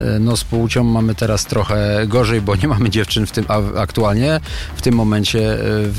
No z płcią mamy teraz trochę gorzej, bo nie mamy dziewczyn aktualnie, w tym momencie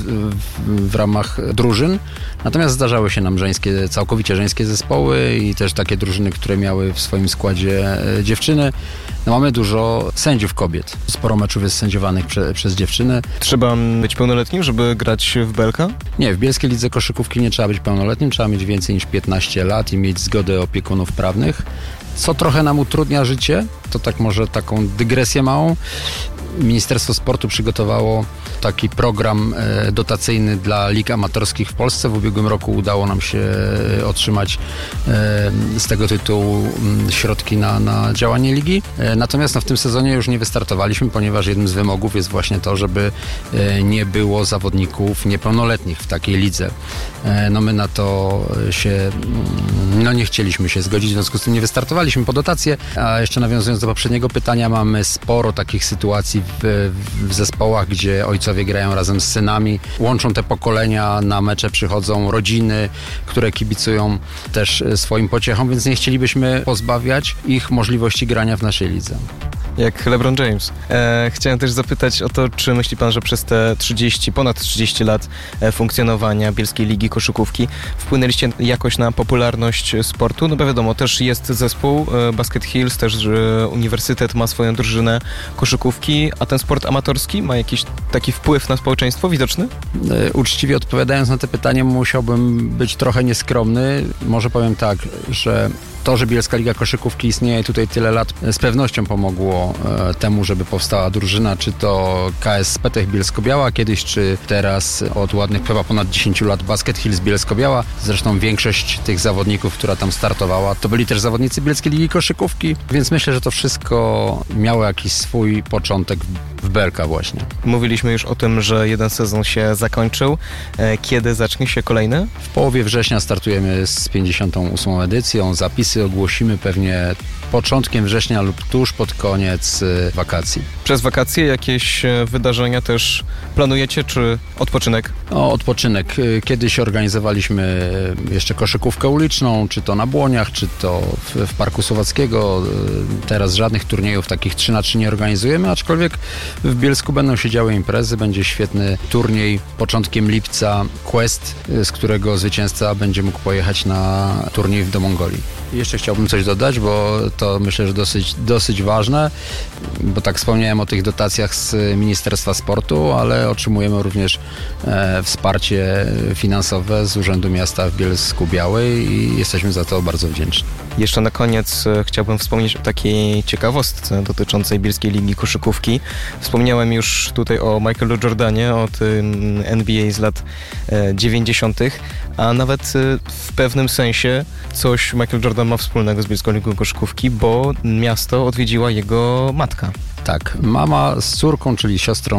w ramach drużyn. Natomiast zdarzały się nam całkowicie żeńskie zespoły i też takie drużyny, które miały w swoim składzie dziewczyny. No mamy dużo sędziów kobiet. Sporo meczów jest sędziowanych przez dziewczyny. Trzeba być pełnoletnim, żeby grać w BLK? Nie, w Bielskiej Lidze Koszykówki nie trzeba być pełnoletnim, trzeba mieć więcej niż 15 lat i mieć zgodę opiekunów prawnych, co trochę nam utrudnia życie. To tak może taką dygresję małą. Ministerstwo Sportu przygotowało taki program dotacyjny dla lig amatorskich w Polsce. W ubiegłym roku udało nam się otrzymać z tego tytułu środki na działanie ligi. Natomiast w tym sezonie już nie wystartowaliśmy, ponieważ jednym z wymogów jest właśnie to, żeby nie było zawodników niepełnoletnich w takiej lidze. No my na to się nie chcieliśmy się zgodzić, w związku z tym nie wystartowaliśmy po dotację. A jeszcze nawiązując do poprzedniego pytania, mamy sporo takich sytuacji w zespołach, gdzie ojcowie grają razem z synami, łączą te pokolenia, na mecze przychodzą rodziny, które kibicują też swoim pociechom, więc nie chcielibyśmy pozbawiać ich możliwości grania w naszej lidze. Jak LeBron James. Chciałem też zapytać o to, czy myśli pan, że przez te ponad 30 lat funkcjonowania Bielskiej Ligi Koszykówki wpłynęliście jakoś na popularność sportu? No bo wiadomo, też jest zespół Basket Hills, też uniwersytet ma swoją drużynę koszykówki, a ten sport amatorski ma jakiś taki wpływ na społeczeństwo widoczny? Uczciwie odpowiadając na to pytanie, musiałbym być trochę nieskromny. Może powiem tak, że to, że Bielska Liga Koszykówki istnieje tutaj tyle lat, z pewnością pomogło temu, żeby powstała drużyna, czy to KS Petech Bielsko-Biała kiedyś, czy teraz od ładnych chyba ponad 10 lat Basket Hills Bielsko-Biała. Zresztą większość tych zawodników, która tam startowała, to byli też zawodnicy Bielskiej Ligi Koszykówki, więc myślę, że to wszystko miało jakiś swój początek w BLK właśnie. Mówiliśmy już o tym, że jeden sezon się zakończył. Kiedy zacznie się kolejny? W połowie września startujemy z 58. edycją. Zapisy ogłosimy pewnie początkiem września lub tuż pod koniec wakacji. Przez wakacje jakieś wydarzenia też planujecie, czy odpoczynek? Odpoczynek. Kiedyś organizowaliśmy jeszcze koszykówkę uliczną, czy to na Błoniach, czy to w Parku Słowackiego. Teraz żadnych turniejów takich 3x3 nie organizujemy, aczkolwiek w Bielsku będą się działy imprezy. Będzie świetny turniej początkiem lipca Quest, z którego zwycięzca będzie mógł pojechać na turniej do Mongolii. I jeszcze chciałbym coś dodać, bo to myślę, że dosyć ważne, bo tak wspomniałem o tych dotacjach z Ministerstwa Sportu, ale otrzymujemy również wsparcie finansowe z Urzędu Miasta w Bielsku-Białej i jesteśmy za to bardzo wdzięczni. Jeszcze na koniec chciałbym wspomnieć o takiej ciekawostce dotyczącej Bielskiej Ligi Koszykówki. Wspomniałem już tutaj o Michaelu Jordanie, o tym NBA z lat 90., a nawet w pewnym sensie coś Michael Jordan ma wspólnego z Bielską Ligą Koszykówki, bo miasto odwiedziła jego matka. Tak, mama z córką, czyli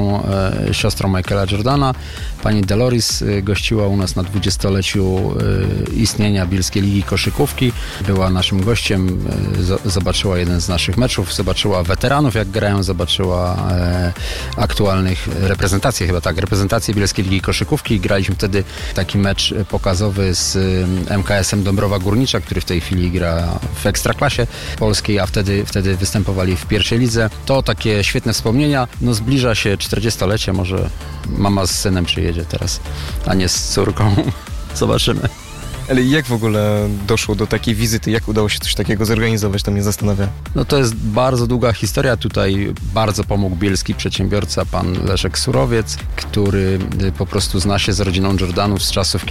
siostrą Michaela Jordana, pani Deloris, gościła u nas na 20-leciu istnienia Bielskiej Ligi Koszykówki. Była naszym gościem, zobaczyła jeden z naszych meczów, zobaczyła weteranów, jak grają, zobaczyła aktualnych reprezentację Bielskiej Ligi Koszykówki. Graliśmy wtedy taki mecz pokazowy z MKS-em Dąbrowa Górnicza, który w tej chwili gra w Ekstraklasie Polskiej, a wtedy występowali w pierwszej lidze. To takie świetne wspomnienia. No zbliża się 40-lecie, może mama z synem przyjedzie teraz, a nie z córką. Zobaczymy. Ale jak w ogóle doszło do takiej wizyty? Jak udało się coś takiego zorganizować? To mnie zastanawia. No to jest bardzo długa historia. Tutaj bardzo pomógł bielski przedsiębiorca, pan Leszek Surowiec, który po prostu zna się z rodziną Jordanów z czasów,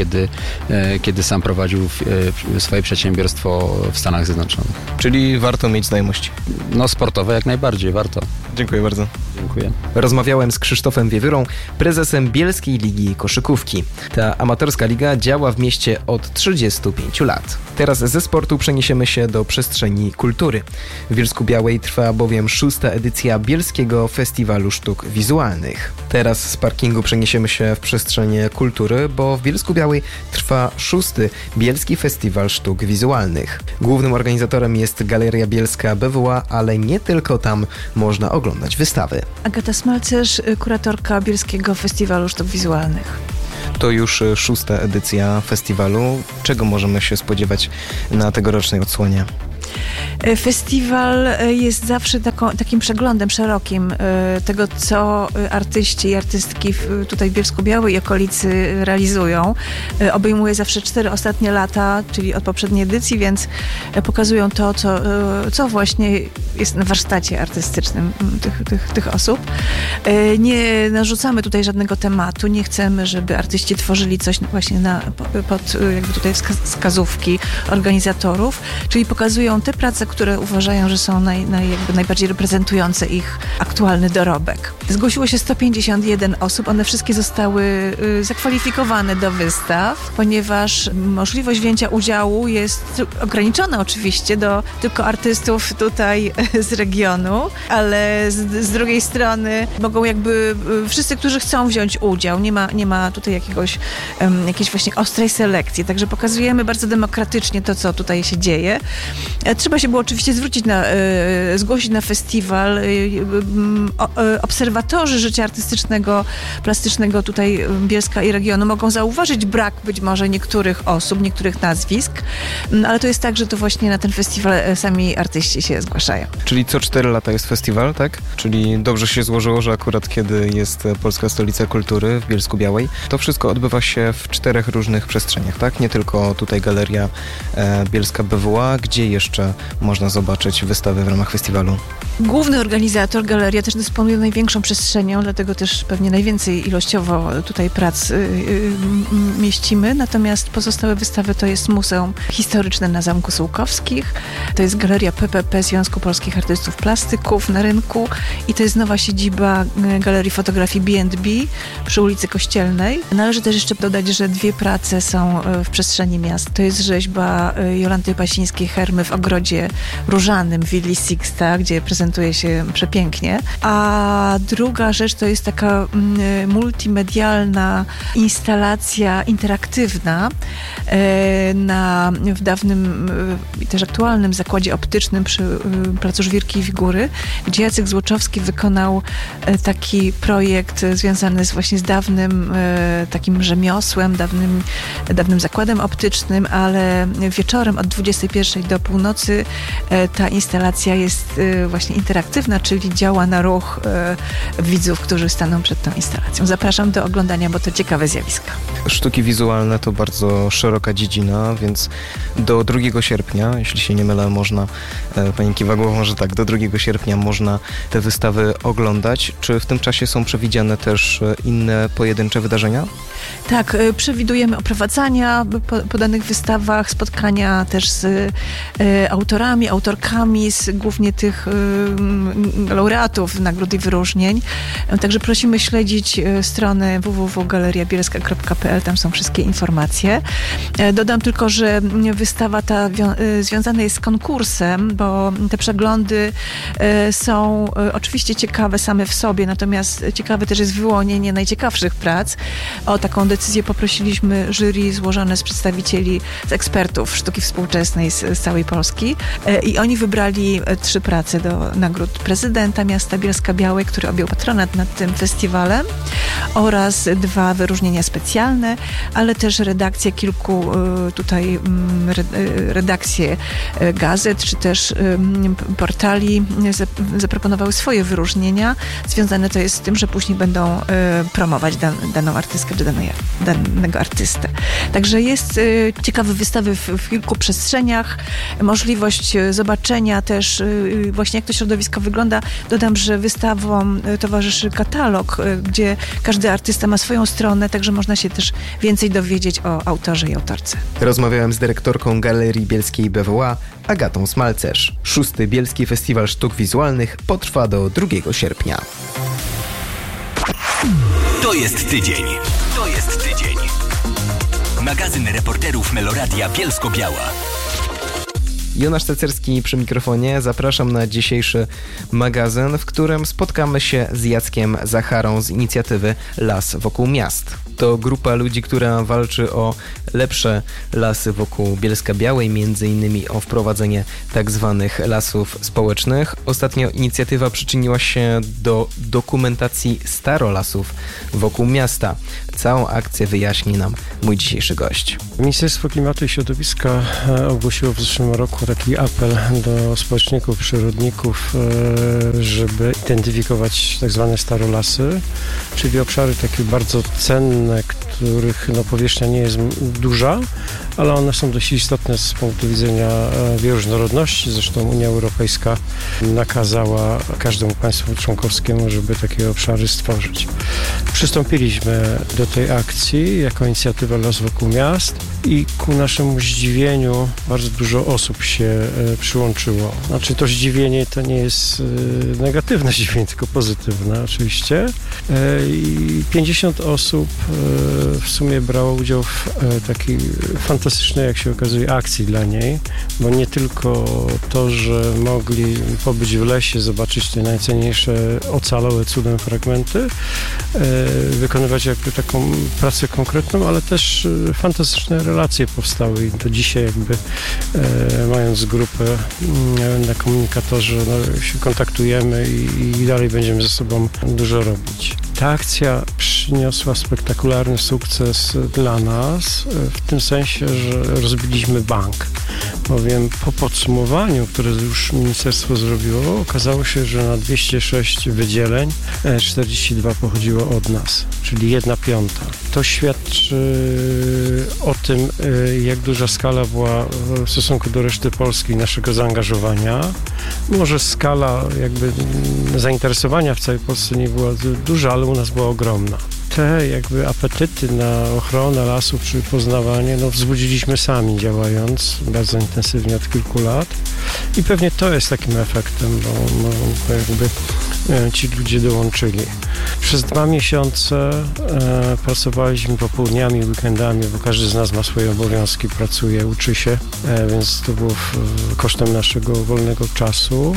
kiedy sam prowadził swoje przedsiębiorstwo w Stanach Zjednoczonych. Czyli warto mieć znajomości? No sportowe jak najbardziej, warto. Dziękuję bardzo. Dziękuję. Rozmawiałem z Krzysztofem Wiewyrą, prezesem Bielskiej Ligi Koszykówki. Ta amatorska liga działa w mieście od 35 lat. Teraz ze sportu przeniesiemy się do przestrzeni kultury. W Bielsku-Białej trwa bowiem 6. edycja Bielskiego Festiwalu Sztuk Wizualnych. Teraz z parkingu przeniesiemy się w przestrzenie kultury, bo w Bielsku-Białej trwa 6. Bielski Festiwal Sztuk Wizualnych. Głównym organizatorem jest Galeria Bielska BWA, ale nie tylko tam można oglądać wystawy. Agata Smalcerz, kuratorka Bielskiego Festiwalu Sztuk Wizualnych. To już 6. edycja festiwalu. Czego możemy się spodziewać na tegorocznej odsłonie? Festiwal jest zawsze takim przeglądem szerokim tego, co artyści i artystki tutaj w Bielsku-Białej i okolicy realizują. Obejmuje zawsze 4 ostatnie lata, czyli od poprzedniej edycji, więc pokazują to, co właśnie jest na warsztacie artystycznym tych osób. Nie narzucamy tutaj żadnego tematu, nie chcemy, żeby artyści tworzyli coś właśnie pod jakby tutaj wskazówki organizatorów, czyli pokazują te prace, które uważają, że są jakby najbardziej reprezentujące ich aktualny dorobek. Zgłosiło się 151 osób, one wszystkie zostały zakwalifikowane do wystaw, ponieważ możliwość wzięcia udziału jest ograniczona oczywiście do tylko artystów tutaj z regionu, ale z drugiej strony mogą jakby wszyscy, którzy chcą wziąć udział. Nie ma tutaj jakiejś właśnie ostrej selekcji, także pokazujemy bardzo demokratycznie to, co tutaj się dzieje. Trzeba się było oczywiście zgłosić na festiwal. Obserwatorzy życia artystycznego, plastycznego tutaj Bielska i regionu mogą zauważyć brak być może niektórych osób, niektórych nazwisk, ale to jest tak, że to właśnie na ten festiwal sami artyści się zgłaszają. Czyli co 4 lata jest festiwal, tak? Czyli dobrze się złożyło, że akurat kiedy jest Polska Stolica Kultury w Bielsku-Białej, to wszystko odbywa się w 4 różnych przestrzeniach, tak? Nie tylko tutaj Galeria Bielska BWA, gdzie jeszcze można zobaczyć wystawy w ramach festiwalu? Główny organizator, galeria, też dysponuje największą przestrzenią, dlatego też pewnie najwięcej ilościowo tutaj prac mieścimy, natomiast pozostałe wystawy to jest Muzeum Historyczne na Zamku Sułkowskich, to jest Galeria PPP Związku Polskich Artystów Plastyków na Rynku i to jest nowa siedziba Galerii Fotografii B&B przy ulicy Kościelnej. Należy też jeszcze dodać, że 2 prace są w przestrzeni miast. To jest rzeźba Jolanty Pasińskiej-Hermy w ogrodzie różanym w willi Sixta, gdzie prezentuje się przepięknie. A druga rzecz to jest taka multimedialna instalacja interaktywna w dawnym i też aktualnym zakładzie optycznym przy placu Żwirki i Wigury, gdzie Jacek Złoczowski wykonał taki projekt związany właśnie z dawnym takim rzemiosłem, dawnym zakładem optycznym, ale wieczorem od 21 do północy ta instalacja jest właśnie interaktywna, czyli działa na ruch widzów, którzy staną przed tą instalacją. Zapraszam do oglądania, bo to ciekawe zjawiska. Sztuki wizualne to bardzo szeroka dziedzina, więc do 2 sierpnia, jeśli się nie mylę, można, pani kiwa głową, że tak, do 2 sierpnia można te wystawy oglądać. Czy w tym czasie są przewidziane też inne pojedyncze wydarzenia? Tak, przewidujemy oprowadzania po danych wystawach, spotkania też z autorami, autorkami, głównie tych laureatów nagród i wyróżnień. Także prosimy śledzić stronę www.galeriabielska.pl, tam są wszystkie informacje. Dodam tylko, że wystawa ta związana jest z konkursem, bo te przeglądy są oczywiście ciekawe same w sobie, natomiast ciekawe też jest wyłonienie najciekawszych prac. O taką decyzję poprosiliśmy jury złożone z przedstawicieli, z ekspertów sztuki współczesnej z całej Polski i oni wybrali 3 prace do nagród prezydenta miasta Bielska-Białej, który objął patronat nad tym festiwalem, oraz 2 wyróżnienia specjalne, ale też redakcje kilku tutaj redakcje gazet, czy też portali zaproponowały swoje wyróżnienia. Związane to jest z tym, że później będą promować daną artystkę czy danego artystę. Także jest ciekawe wystawy w kilku przestrzeniach, możliwość zobaczenia też właśnie jak to środowisko wygląda. Dodam, że wystawom towarzyszy katalog, gdzie każdy artysta ma swoją stronę, także można się też więcej dowiedzieć o autorze i autorce. Rozmawiałem z dyrektorką Galerii Bielskiej BWA, Agatą Smalcerz. 6. Bielski Festiwal Sztuk Wizualnych potrwa do 2 sierpnia. To jest tydzień. To jest tydzień. Magazyn reporterów Meloradia Bielsko-Biała. Jonasz Cecerski przy mikrofonie. Zapraszam na dzisiejszy magazyn, w którym spotkamy się z Jackiem Zacharą z inicjatywy Las wokół miast. To grupa ludzi, która walczy o lepsze lasy wokół Bielska-Białej, między innymi o wprowadzenie tak zwanych lasów społecznych. Ostatnio inicjatywa przyczyniła się do dokumentacji starolasów wokół miasta. całą akcję wyjaśni nam mój dzisiejszy gość. Ministerstwo Klimatu i Środowiska ogłosiło w zeszłym roku taki apel do społeczników, przyrodników, żeby identyfikować tak zwane starolasy, czyli obszary takie bardzo cenne, których powierzchnia nie jest duża, ale one są dość istotne z punktu widzenia bioróżnorodności. Zresztą Unia Europejska nakazała każdemu państwu członkowskiemu, żeby takie obszary stworzyć. Przystąpiliśmy do tej akcji jako inicjatywa Las Wokół Miast i ku naszemu zdziwieniu bardzo dużo osób się przyłączyło. Znaczy to zdziwienie to nie jest negatywne zdziwienie, tylko pozytywne oczywiście. I 50 osób w sumie brało udział w takiej fantastycznej, jak się okazuje, akcji dla niej, bo nie tylko to, że mogli pobyć w lesie, zobaczyć te najcenniejsze ocalałe cudem fragmenty, wykonywać jakby taką pracę konkretną, ale też fantastyczne relacje powstały i do dzisiaj jakby mając grupę na komunikatorze się kontaktujemy i dalej będziemy ze sobą dużo robić. Ta akcja przyniosła spektakularny sukces dla nas, w tym sensie, że rozbiliśmy bank, bowiem po podsumowaniu, które już ministerstwo zrobiło, okazało się, że na 206 wydzieleń 42 pochodziło od nas, czyli 1/5. To świadczy o tym, jak duża skala była w stosunku do reszty Polski naszego zaangażowania. Może skala jakby zainteresowania w całej Polsce nie była duża, ale u nas była ogromna. Te jakby apetyty na ochronę lasów czy poznawanie wzbudziliśmy sami, działając bardzo intensywnie od kilku lat i pewnie to jest takim efektem, bo jakby ci ludzie dołączyli. Przez 2 miesiące pracowaliśmy popołudniami, weekendami, bo każdy z nas ma swoje obowiązki, pracuje, uczy się, więc to było kosztem naszego wolnego czasu.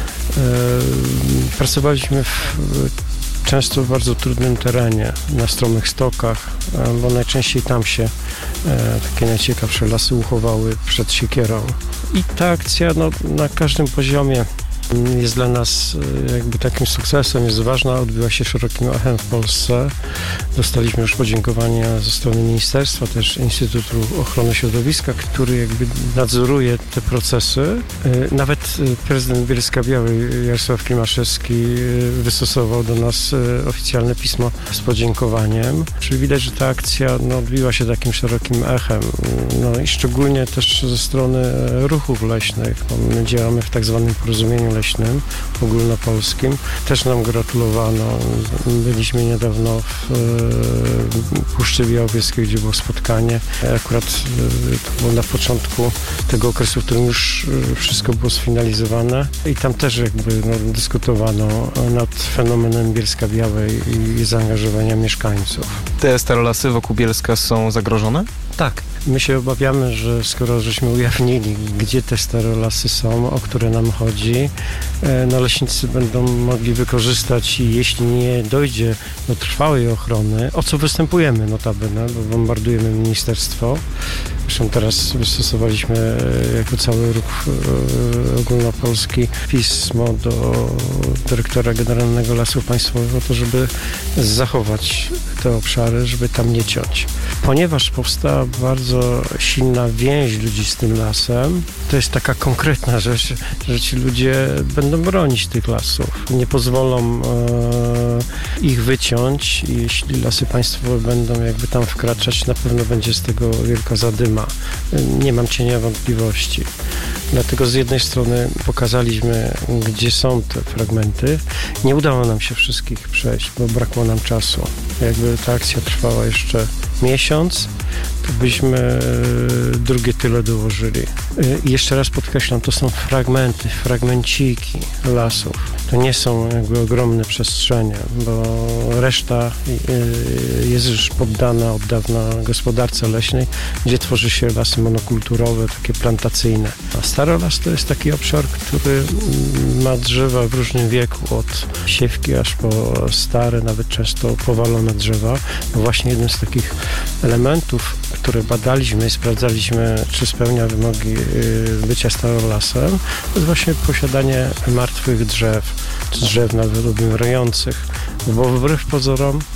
Pracowaliśmy często w bardzo trudnym terenie, na stromych stokach, bo najczęściej tam się takie najciekawsze lasy uchowały przed siekierą. I ta akcja na każdym poziomie jest dla nas jakby takim sukcesem, jest ważna, odbyła się szerokim echem w Polsce. Dostaliśmy już podziękowania ze strony ministerstwa, też Instytutu Ochrony Środowiska, który jakby nadzoruje te procesy. Nawet prezydent Bielska-Białej Jarosław Klimaszewski wystosował do nas oficjalne pismo z podziękowaniem. Czyli widać, że ta akcja odbiła się takim szerokim echem. I szczególnie też ze strony ruchów leśnych. My działamy w tak zwanym porozumieniu leśnym, ogólnopolskim. Też nam gratulowano. Byliśmy niedawno w Puszczy Białowieskiej, gdzie było spotkanie. Akurat to było na początku tego okresu, w którym już wszystko było sfinalizowane i tam też jakby dyskutowano nad fenomenem Bielska-Białej i zaangażowania mieszkańców. Te starolasy wokół Bielska są zagrożone? Tak. My się obawiamy, że skoro żeśmy ujawnili, gdzie te starolasy są, o które nam chodzi, leśnicy będą mogli wykorzystać i jeśli nie dojdzie do trwałej ochrony, o co występujemy notabene, bo bombardujemy ministerstwo. Zresztą teraz wystosowaliśmy jako cały ruch ogólnopolski pismo do dyrektora generalnego Lasów Państwowych o to, żeby zachować te obszary, żeby tam nie ciąć. Ponieważ powstała bardzo silna więź ludzi z tym lasem, to jest taka konkretna rzecz, że ci ludzie będą bronić tych lasów. Nie pozwolą ich wyciąć i jeśli Lasy Państwowe będą jakby tam wkraczać, na pewno będzie z tego wielka zadyma. Nie mam cienia wątpliwości. Dlatego z jednej strony pokazaliśmy, gdzie są te fragmenty. Nie udało nam się wszystkich przejść, bo brakło nam czasu. Jakby ta akcja trwała jeszcze miesiąc, to byśmy drugie tyle dołożyli. I jeszcze raz podkreślam, to są fragmenty, fragmenciki lasów. To nie są jakby ogromne przestrzenie, bo reszta jest już poddana od dawna gospodarce leśnej, gdzie tworzy się lasy monokulturowe, takie plantacyjne. A starolas to jest taki obszar, który ma drzewa w różnym wieku, od siewki aż po stare, nawet często powalone drzewa. Bo właśnie jednym z takich elementów, które badaliśmy i sprawdzaliśmy, czy spełnia wymogi bycia starolasem, to jest właśnie posiadanie martwych drzew, czy drzew nawet obumierających, bo wbrew pozorom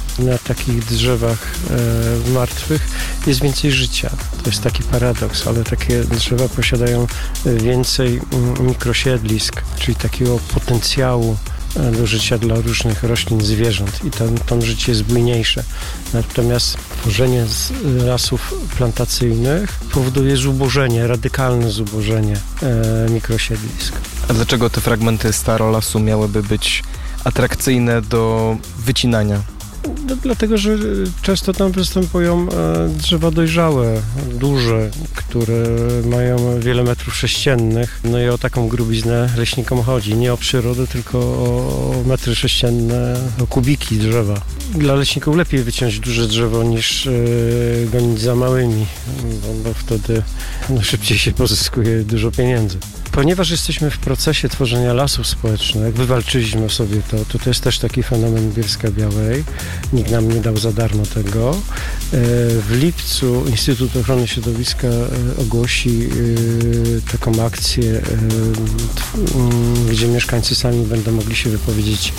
na takich drzewach martwych jest więcej życia. To jest taki paradoks, ale takie drzewa posiadają więcej mikrosiedlisk, czyli takiego potencjału do życia dla różnych roślin, zwierząt i tam życie jest bujniejsze. Natomiast tworzenie lasów plantacyjnych powoduje zubożenie, radykalne zubożenie mikrosiedlisk. A dlaczego te fragmenty starolasu miałyby być atrakcyjne do wycinania? No, dlatego, że często tam występują drzewa dojrzałe, duże, które mają wiele metrów sześciennych. No i o taką grubiznę leśnikom chodzi. Nie o przyrodę, tylko o metry sześcienne, o kubiki drzewa. Dla leśników lepiej wyciąć duże drzewo niż gonić za małymi, bo wtedy szybciej się pozyskuje dużo pieniędzy. Ponieważ jesteśmy w procesie tworzenia lasów społecznych, wywalczyliśmy sobie to jest też taki fenomen Bielska-Białej. Nikt nam nie dał za darmo tego. W lipcu Instytut Ochrony Środowiska ogłosi taką akcję, gdzie mieszkańcy sami będą mogli się wypowiedzieć,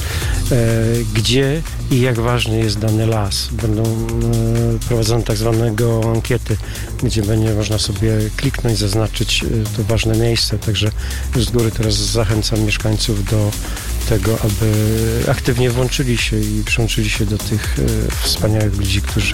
gdzie i jak ważny jest dany las. Będą prowadzone tak zwane geoankiety, gdzie będzie można sobie kliknąć, zaznaczyć to ważne miejsce. Także z góry teraz zachęcam mieszkańców do tego, aby aktywnie włączyli się i przyłączyli się do tych wspaniałych ludzi, którzy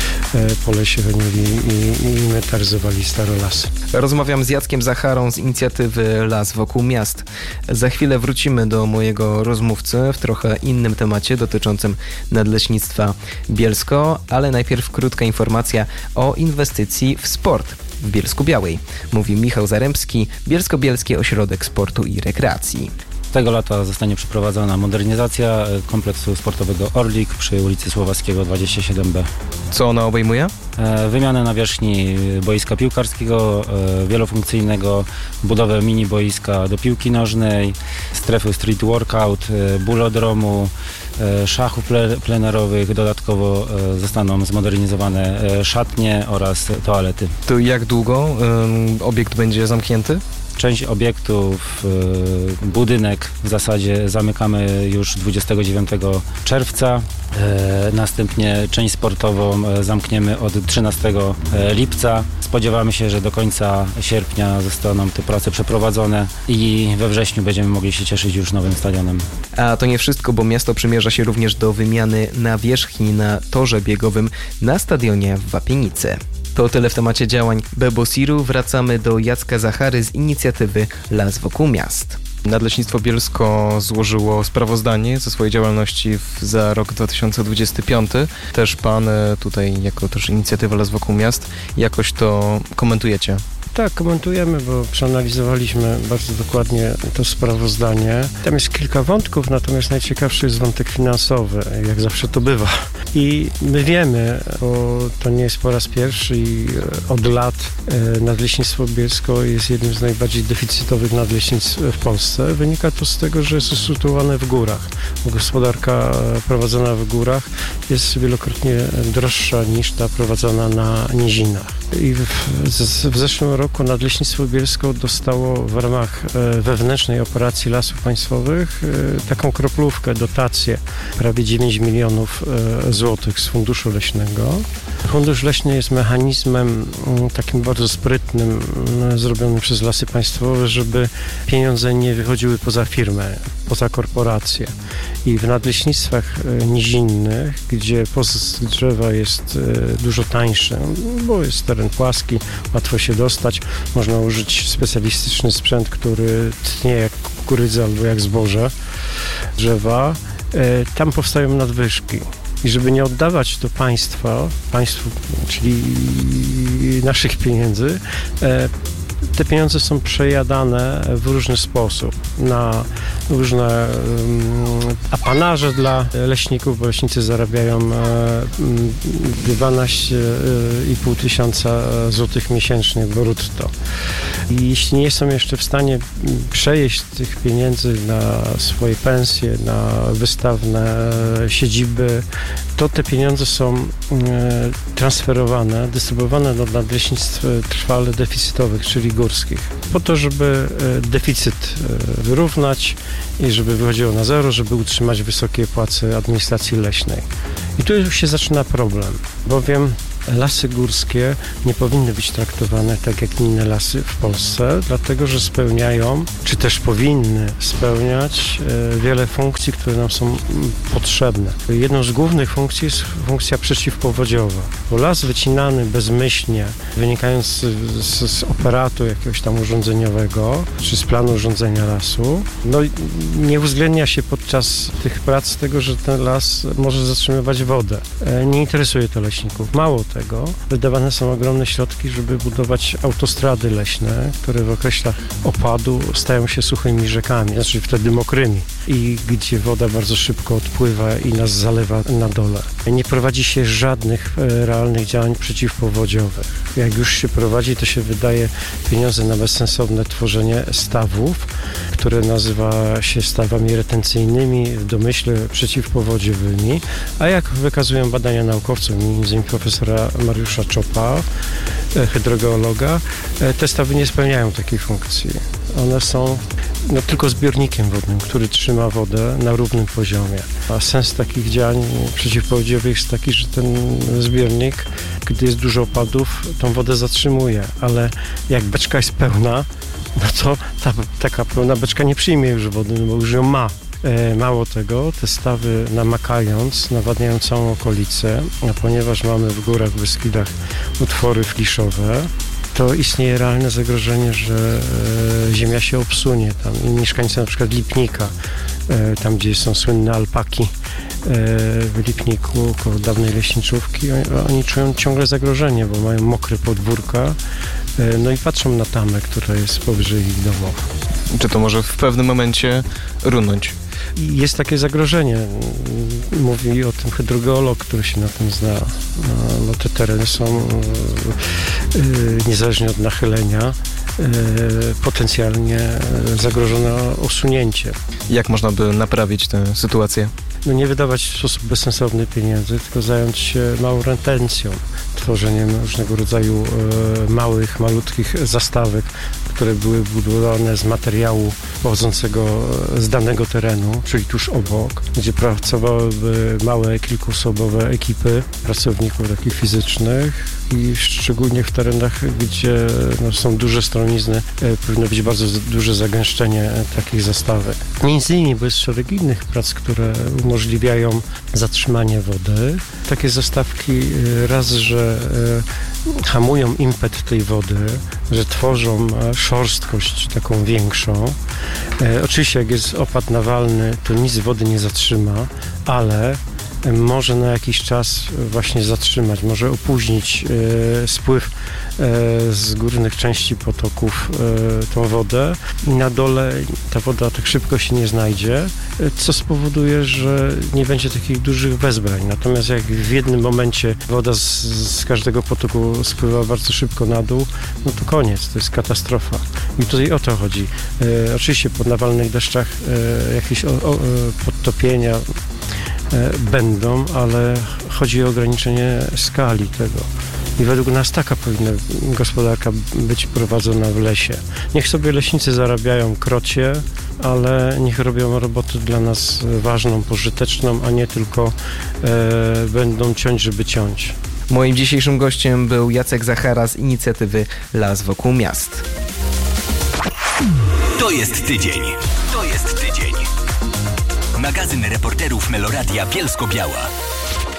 po lesie gonili i inwentaryzowali starolasy. Rozmawiam z Jackiem Zacharą z inicjatywy Las wokół miast. Za chwilę wrócimy do mojego rozmówcy w trochę innym temacie dotyczącym nadleśnictwa Bielsko, ale najpierw krótka informacja o inwestycji w sport w Bielsku-Białej. Mówi Michał Zaremski, Bielsko-Bielski Ośrodek Sportu i Rekreacji. Tego lata zostanie przeprowadzona modernizacja kompleksu sportowego Orlik przy ulicy Słowackiego 27B. Co ona obejmuje? Wymianę nawierzchni boiska piłkarskiego, wielofunkcyjnego, budowę mini boiska do piłki nożnej, strefy street workout, bulodromu, szachów plenerowych. Dodatkowo zostaną zmodernizowane szatnie oraz toalety. To jak długo obiekt będzie zamknięty? Część obiektów, budynek w zasadzie zamykamy już 29 czerwca. Następnie część sportową zamkniemy od 13 lipca. Spodziewamy się, że do końca sierpnia zostaną te prace przeprowadzone i we wrześniu będziemy mogli się cieszyć już nowym stadionem. A to nie wszystko, bo miasto przymierza się również do wymiany nawierzchni na torze biegowym na stadionie w Wapienicy. To tyle w temacie działań Bebosiru. Wracamy do Jacka Zachary z inicjatywy Las wokół miast. Nadleśnictwo Bielsko złożyło sprawozdanie ze swojej działalności za rok 2025. Też pan tutaj, jako też inicjatywa Las wokół miast, jakoś to komentujecie? Tak, komentujemy, bo przeanalizowaliśmy bardzo dokładnie to sprawozdanie. Tam jest kilka wątków, natomiast najciekawszy jest wątek finansowy, jak zawsze to bywa. I my wiemy, bo to nie jest po raz pierwszy i od lat Nadleśnictwo Bielsko jest jednym z najbardziej deficytowych nadleśnictw w Polsce. Wynika to z tego, że jest usytuowane w górach. Gospodarka prowadzona w górach jest wielokrotnie droższa niż ta prowadzona na nizinach. I w zeszłym roku Nadleśnictwo Bielsko dostało w ramach wewnętrznej operacji Lasów Państwowych taką kroplówkę, dotację, prawie 9 milionów złotych z Funduszu Leśnego. Fundusz Leśny jest mechanizmem takim bardzo sprytnym, zrobionym przez Lasy Państwowe, żeby pieniądze nie wychodziły poza firmę, poza korporacje. I w nadleśnictwach nizinnych, gdzie pozysk drzewa jest dużo tańszy, bo jest teren płaski, łatwo się dostać, można użyć specjalistyczny sprzęt, który tnie jak kukurydza albo jak zboże drzewa. Tam powstają nadwyżki. I żeby nie oddawać to państwu, czyli naszych pieniędzy, te pieniądze są przejadane w różny sposób na różne apanaże dla leśników, bo leśnicy zarabiają 12,5 tysiąca złotych miesięcznie brutto. I jeśli nie są jeszcze w stanie przejeść tych pieniędzy na swoje pensje, na wystawne siedziby, to te pieniądze są transferowane, dystrybuowane do nadleśnictw trwale deficytowych, czyli górskich, po to, żeby deficyt wyrównać i żeby wychodziło na zero, żeby utrzymać wysokie płace administracji leśnej. I tu się zaczyna problem, bowiem lasy górskie nie powinny być traktowane tak jak inne lasy w Polsce, dlatego że spełniają, czy też powinny spełniać wiele funkcji, które nam są potrzebne. Jedną z głównych funkcji jest funkcja przeciwpowodziowa, bo las wycinany bezmyślnie, wynikając z operatu jakiegoś tam urządzeniowego, czy z planu urządzenia lasu, no nie uwzględnia się podczas tych prac tego, że ten las może zatrzymywać wodę. Nie interesuje to leśników. Mało tego, wydawane są ogromne środki, żeby budować autostrady leśne, które w określach opadu stają się suchymi rzekami, znaczy wtedy mokrymi i gdzie woda bardzo szybko odpływa i nas zalewa na dole. Nie prowadzi się żadnych realnych działań przeciwpowodziowych. Jak już się prowadzi, to się wydaje pieniądze na bezsensowne tworzenie stawów, które nazywa się stawami retencyjnymi, w domyśle przeciwpowodziowymi, a jak wykazują badania naukowców, m.in. profesora Mariusza Czopa, hydrogeologa, te stawy nie spełniają takiej funkcji. One są tylko zbiornikiem wodnym, który trzyma wodę na równym poziomie. A sens takich działań przeciwpowodziowych jest taki, że ten zbiornik, gdy jest dużo opadów, tą wodę zatrzymuje, ale jak beczka jest pełna, no to taka pełna beczka nie przyjmie już wody, bo już ją ma. Mało tego, te stawy namakając, nawadniają całą okolicę, a ponieważ mamy w górach, w Beskidach utwory fliszowe, to istnieje realne zagrożenie, że ziemia się obsunie tam i mieszkańcy na przykład Lipnika, tam gdzie są słynne alpaki w Lipniku koło dawnej leśniczówki, oni czują ciągle zagrożenie, bo mają mokre podwórka, no i patrzą na tamę, która jest powyżej ich domów. Czy to może w pewnym momencie runąć? Jest takie zagrożenie. Mówi o tym hydrogeolog, który się na tym zna. Bo te tereny są niezależnie od nachylenia potencjalnie zagrożone osunięciem. Jak można by naprawić tę sytuację? Nie wydawać w sposób bezsensowny pieniędzy, tylko zająć się małą retencją, tworzeniem różnego rodzaju małych, malutkich zastawek, które były budowane z materiału pochodzącego z danego terenu, czyli tuż obok, gdzie pracowałyby małe, kilkuosobowe ekipy pracowników takich fizycznych i szczególnie w terenach, gdzie są duże stronizny, powinno być bardzo duże zagęszczenie takich zastawek. Między innymi, bo jest szereg innych prac, które umożliwiają zatrzymanie wody. Takie zastawki raz, że hamują impet tej wody, że tworzą szorstkość taką większą. Oczywiście jak jest opad nawalny, to nic wody nie zatrzyma, ale może na jakiś czas właśnie zatrzymać, może opóźnić spływ z górnych części potoków tą wodę i na dole ta woda tak szybko się nie znajdzie, co spowoduje, że nie będzie takich dużych wezbrań. Natomiast jak w jednym momencie woda z każdego potoku spływa bardzo szybko na dół, no to koniec, to jest katastrofa. I tutaj o to chodzi. Oczywiście po nawalnych deszczach jakieś podtopienia będą, ale chodzi o ograniczenie skali tego. I według nas taka powinna gospodarka być prowadzona w lesie. Niech sobie leśnicy zarabiają krocie, ale niech robią robotę dla nas ważną, pożyteczną, a nie tylko będą ciąć, żeby ciąć. Moim dzisiejszym gościem był Jacek Zachara z inicjatywy Las wokół miast. To jest tydzień. To jest tydzień. Magazyn reporterów Meloradia Bielsko-Biała.